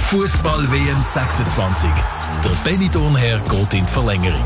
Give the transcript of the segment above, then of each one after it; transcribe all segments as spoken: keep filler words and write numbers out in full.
Fußball-W M sechsundzwanzig. Der Benidorm Herr geht in die Verlängerung.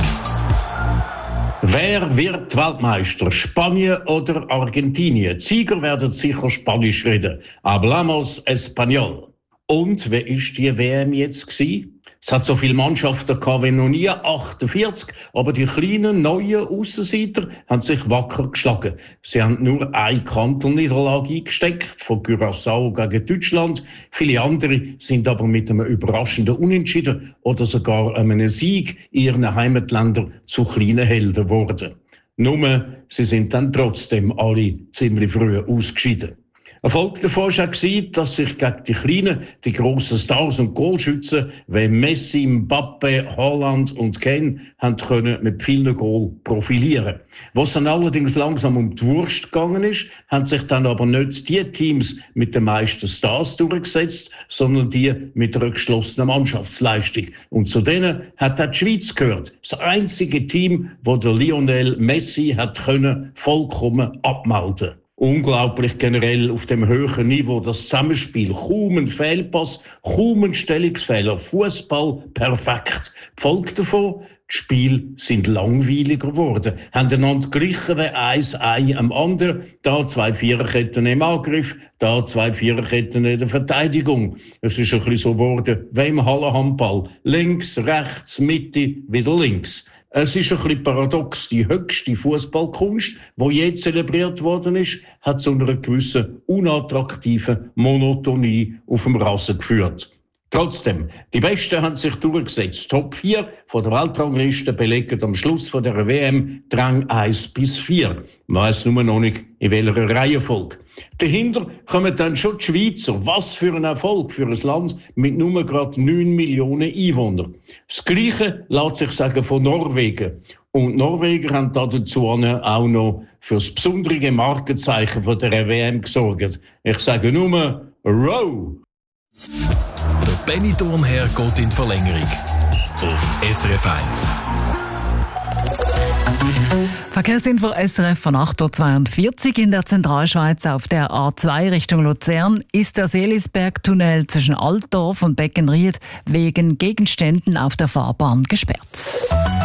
Wer wird Weltmeister? Spanien oder Argentinien? Die Sieger werden sicher Spanisch reden. Hablamos Español. Und wer ist die W M jetzt gewesen? Es hat so viele Mannschaften gehabt wie noch nie, achtundvierzig, aber die kleinen, neuen Aussenseiter haben sich wacker geschlagen. Sie haben nur eine Kantelniederlage eingesteckt, von Curaçao gegen Deutschland. Viele andere sind aber mit einem überraschenden Unentschieden oder sogar einem Sieg in ihren Heimatländern zu kleinen Helden geworden. Nur, sie sind dann trotzdem alle ziemlich früh ausgeschieden. Erfolg davon war auch, dass sich gegen die kleinen, die grossen Stars und Goalschützen wie Messi, Mbappe, Haaland und Kane haben können mit vielen Goal profilieren. Was dann allerdings langsam um die Wurst gegangen ist, haben sich dann aber nicht die Teams mit den meisten Stars durchgesetzt, sondern die mit einer geschlossenen Mannschaftsleistung. Und zu denen hat auch die Schweiz gehört. Das einzige Team, das der Lionel Messi hat können vollkommen abmelden. Unglaublich generell auf dem höheren Niveau das Zusammenspiel. Kaum ein Fehlpass, kaum ein Stellungsfehler. Fußball perfekt. Die Folge davon, die Spiele sind langweiliger geworden. Haben einander gleichen wie eins Ei am anderen. Da zwei Viererketten im Angriff, da zwei Viererketten in der Verteidigung. Es ist ein bisschen so geworden wie im Hallenhandball. Links, rechts, Mitte, wieder links. Es ist ein bisschen paradox. Die höchste Fußballkunst, die je zelebriert worden ist, hat zu einer gewissen unattraktiven Monotonie auf dem Rasen geführt. Trotzdem, die Besten haben sich durchgesetzt. Top vier von der Weltrangliste belegen am Schluss von der W M Rang eins bis vier. Man weiss nur noch nicht, in welcher Reihenfolge. Dahinter kommen dann schon die Schweizer. Was für ein Erfolg für ein Land mit nur gerade neun Millionen Einwohnern. Das Gleiche lässt sich sagen von Norwegen. Und die Norweger haben dazu auch noch für das besondere Markenzeichen von der W M gesorgt. Ich sage nur Row. Der Benidorm Herr geht in die Verlängerung. Auf S R F eins. Verkehrsinfo S R F von acht Uhr zweiundvierzig in der Zentralschweiz auf der A zwei Richtung Luzern ist der Seelisbergtunnel zwischen Altdorf und Beckenried wegen Gegenständen auf der Fahrbahn gesperrt.